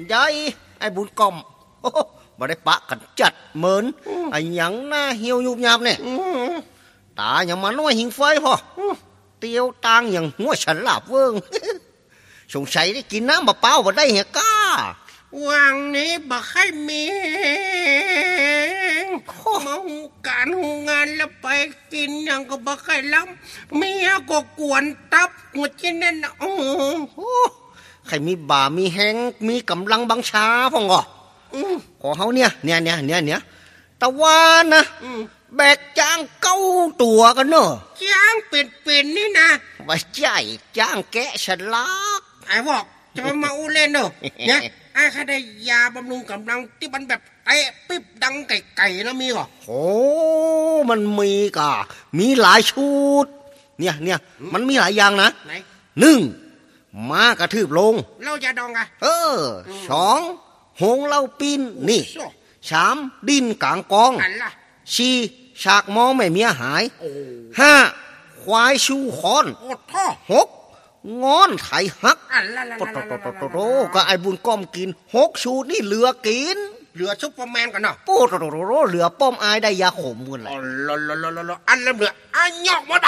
ได้ไอ้บุญกอมบ่ได้ปะกันจัดเหมือนไอ้หยังหน้าเหี่ยวยุบยับเนี่ยตาอย่างมันน้อยหิงไฟพอเตียวตางอย่างหัวฉันหลับเวิงสงสัยได้กินน้ำมะพร้าวบ่ได้เหี้ยก้าวังนี้บ่ให้มีมาหูการหูงานแล้วไปกินอย่างก็บ่ให้ล้ำเมียก็กวนตับหัวใจแน่นโอ้ใครมีบ่ามีแห้งมีกำลังบังชาพ่องอขอเขาเนี่ยตะวันนะแบกจ้างเก้าตัวกันเนอะจ้างเป็นนี่นะไว้ใจจ้างแกะฉลากไอ้บอกจะมาอูเล่นเนอะเนี่ยไอ้ข้าได้ยาบำรุงกำลังที่มันแบบเตะปิ๊บดังไก่แล้วมีเหรอโอ้มันมีกะมีหลายชุดเนี่ยมันมีหลายอย่างนะไหน 1ม้ากระทืบลงเราจะดองอะ 2หงเล่าปีนนี่3ดินกลางกอง4ฉากมองไม่เมียหาย5ควายชูคอน6งอนไถหักโตก็ไอ้บุญก้อมกิน6ชูนี่เหลือกินเหลือซุปเปอร์แมนกันเนาะโตเหลือป้อมอายได้ยาขมกันเลยอันเหลืออันหยอกหมดไป